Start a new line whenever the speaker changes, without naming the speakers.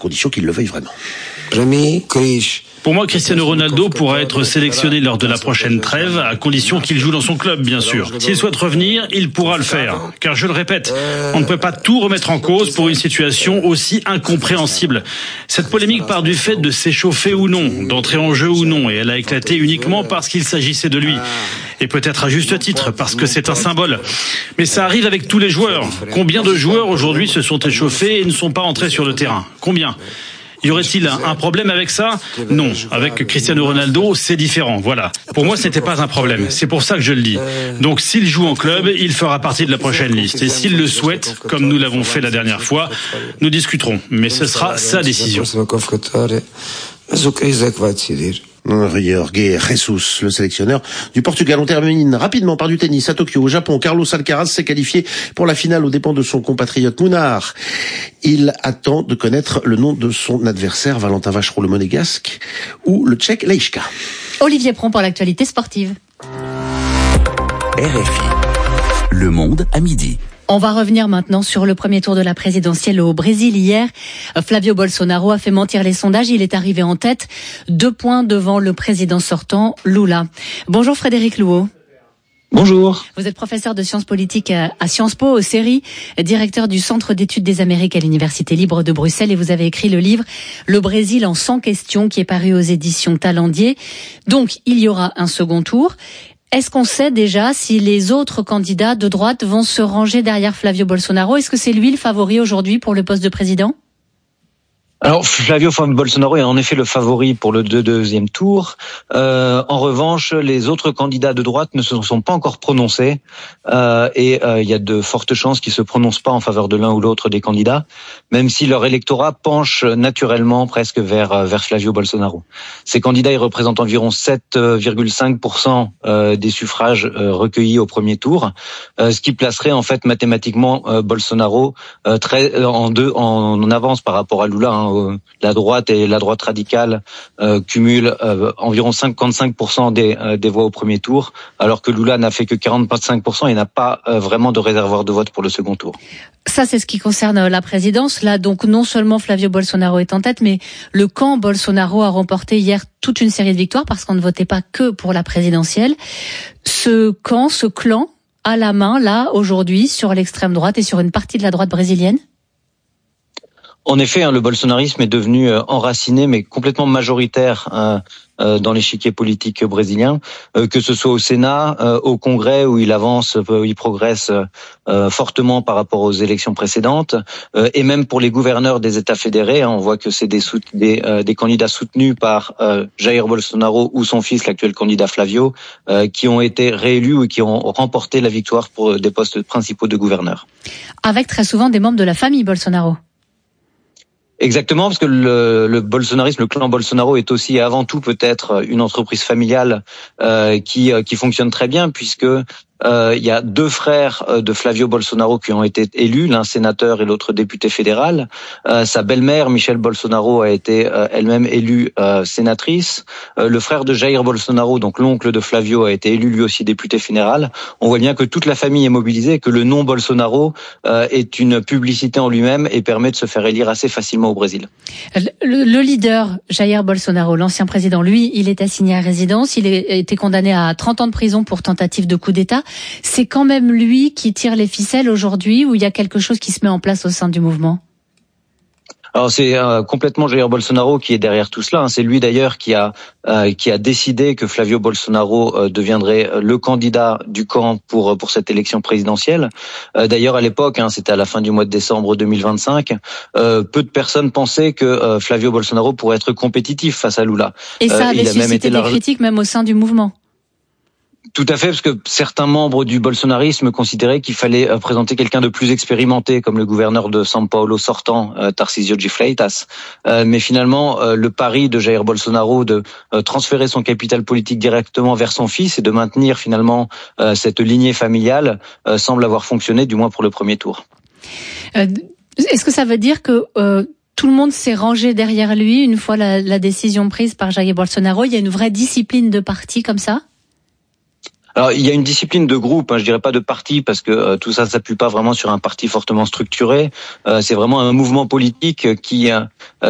condition qu'il le veuille vraiment.
Pour moi, Cristiano Ronaldo pourra être sélectionné lors de la prochaine trêve, à condition qu'il joue dans son club, bien sûr. S'il souhaite revenir, il pourra le faire. Car je le répète, on ne peut pas tout remettre en cause pour une situation aussi incompréhensible. Cette polémique part du fait de s'échauffer ou non, d'entrer en jeu ou non, et elle a éclaté uniquement parce qu'il s'agissait de lui. Et peut-être à juste titre, parce que c'est un symbole. Mais ça arrive avec tous les joueurs. Combien de joueurs aujourd'hui se sont échauffés et ne sont pas entrés sur le terrain ? Combien ? Y aurait-il un problème avec ça ? Non. Avec Cristiano Ronaldo, c'est différent. Voilà. Pour moi, ce n'était pas un problème. C'est pour ça que je le dis. Donc, s'il joue en club, il fera partie de la prochaine liste. Et s'il le souhaite, comme nous l'avons fait la dernière fois, nous discuterons. Mais ce sera sa décision.
Jorge Jesus, le sélectionneur du Portugal. On termine rapidement par du tennis à Tokyo. Au Japon, Carlos Alcaraz s'est qualifié pour la finale aux dépens de son compatriote Munar. Il attend de connaître le nom de son adversaire, Valentin Vacheron, le monégasque, ou le tchèque Lejka.
Olivier Pron pour l'actualité sportive.
RFI. Le Monde à midi.
On va revenir maintenant sur le premier tour de la présidentielle au Brésil hier. Flavio Bolsonaro a fait mentir les sondages. Il est arrivé en tête, 2 points devant le président sortant, Lula. Bonjour Frédéric Louot.
Bonjour.
Vous êtes professeur de sciences politiques à Sciences Po, au CERI, directeur du Centre d'études des Amériques à l'Université libre de Bruxelles, et vous avez écrit le livre « Le Brésil en 100 questions » qui est paru aux éditions Talendier. Donc, il y aura un second tour. Est-ce qu'on sait déjà si les autres candidats de droite vont se ranger derrière Flavio Bolsonaro ? Est-ce que c'est lui le favori aujourd'hui pour le poste de président ?
Alors, Flavio Bolsonaro est en effet le favori pour le deuxième tour. En revanche, les autres candidats de droite ne se sont pas encore prononcés et il y a de fortes chances qu'ils se prononcent pas en faveur de l'un ou l'autre des candidats, même si leur électorat penche naturellement presque vers Flavio Bolsonaro. Ces candidats, ils représentent environ 7,5% des suffrages recueillis au premier tour, ce qui placerait en fait mathématiquement Bolsonaro en avance par rapport à Lula. La droite et la droite radicale cumulent environ 55% des voix au premier tour, alors que Lula n'a fait que 45% et n'a pas vraiment de réservoir de vote pour le second tour.
Ça, c'est ce qui concerne la présidence. Là, donc, non seulement Flavio Bolsonaro est en tête, mais le camp Bolsonaro a remporté hier toute une série de victoires parce qu'on ne votait pas que pour la présidentielle. Ce camp, ce clan, a la main, là, aujourd'hui, sur l'extrême droite et sur une partie de la droite brésilienne ?
En effet, le bolsonarisme est devenu enraciné, mais complètement majoritaire dans l'échiquier politique brésilien, que ce soit au Sénat, au Congrès où il avance, où il progresse fortement par rapport aux élections précédentes, et même pour les gouverneurs des États fédérés. On voit que c'est des candidats soutenus par Jair Bolsonaro ou son fils, l'actuel candidat Flavio, qui ont été réélus ou qui ont remporté la victoire pour des postes principaux de gouverneurs.
Avec très souvent des membres de la famille Bolsonaro.
Exactement, parce que le bolsonarisme, le clan Bolsonaro est aussi et avant tout peut-être une entreprise familiale qui fonctionne très bien, puisque il y a 2 frères de Flavio Bolsonaro qui ont été élus, l'un sénateur et l'autre député fédéral. Sa belle-mère, Michelle Bolsonaro, a été elle-même élue sénatrice. Le frère de Jair Bolsonaro, donc l'oncle de Flavio, a été élu lui aussi député fédéral. On voit bien que toute la famille est mobilisée, que le nom Bolsonaro est une publicité en lui-même et permet de se faire élire assez facilement au Brésil.
Le leader, Jair Bolsonaro, l'ancien président, lui, il est assigné à résidence. Il a été condamné à 30 ans de prison pour tentative de coup d'État. C'est quand même lui qui tire les ficelles aujourd'hui, ou il y a quelque chose qui se met en place au sein du mouvement ?
Alors c'est complètement Jair Bolsonaro qui est derrière tout cela. C'est lui d'ailleurs qui a décidé que Flavio Bolsonaro deviendrait le candidat du camp pour cette élection présidentielle. D'ailleurs à l'époque, c'était à la fin du mois de décembre 2025, peu de personnes pensaient que Flavio Bolsonaro pourrait être compétitif face à Lula.
Et ça avait suscité des critiques même au sein du mouvement.
Tout à fait, parce que certains membres du bolsonarisme considéraient qu'il fallait présenter quelqu'un de plus expérimenté, comme le gouverneur de São Paulo sortant, Tarcísio de Freitas. Mais finalement, le pari de Jair Bolsonaro de transférer son capital politique directement vers son fils et de maintenir finalement cette lignée familiale semble avoir fonctionné, du moins pour le premier tour.
Est-ce que ça veut dire que tout le monde s'est rangé derrière lui une fois la décision prise par Jair Bolsonaro ? Il y a une vraie discipline de parti comme ça ?
Alors, il y a une discipline de groupe, je dirais pas de parti, parce que tout ça s'appuie pas vraiment sur un parti fortement structuré. C'est vraiment un mouvement politique qui